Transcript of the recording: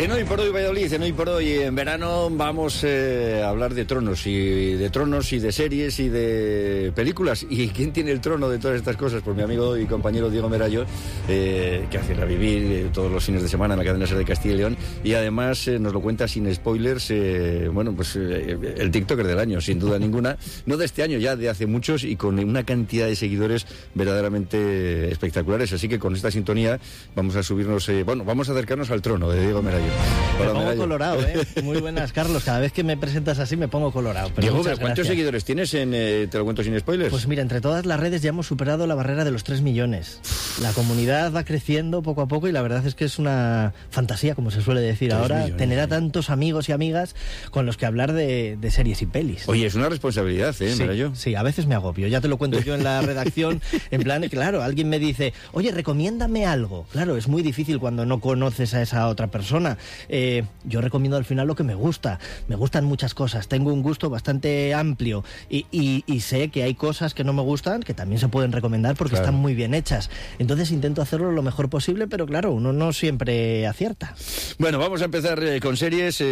En Hoy por Hoy Valladolid, en Hoy por Hoy en verano vamos a hablar de tronos y de series y de películas. ¿Y quién tiene el trono de todas estas cosas? Pues mi amigo y compañero Diego Merallo, que hace revivir todos los fines de semana en la cadena SER de Castilla y León, y además nos lo cuenta sin spoilers, el TikToker del año, sin duda ninguna, no de este año, ya de hace muchos, y con una cantidad de seguidores verdaderamente espectaculares. Así que con esta sintonía vamos a subirnos, vamos a acercarnos al trono de Diego Merallo. Me pongo colorado, Muy buenas, Carlos. Cada vez que me presentas así me pongo colorado. Pero Diego, ¿cuántos seguidores tienes en Te lo cuento sin spoilers? Pues mira, entre todas las redes ya hemos superado la barrera de los 3 millones. La comunidad va creciendo poco a poco y la verdad es que es una fantasía, como se suele decir ahora, millones, tener a tantos amigos y amigas con los que hablar de series y pelis. Oye, es una responsabilidad, Merallo. Sí, a veces me agobio. Ya te lo cuento yo en la redacción, en plan, claro, alguien me dice, oye, recomiéndame algo. Claro, es muy difícil cuando no conoces a esa otra persona. Yo recomiendo al final lo que me gusta. Me gustan muchas cosas, tengo un gusto bastante amplio y sé que hay cosas que no me gustan que también se pueden recomendar porque están muy bien hechas. Entonces intento hacerlo lo mejor posible, pero claro, uno no siempre acierta. Bueno, vamos a empezar con series.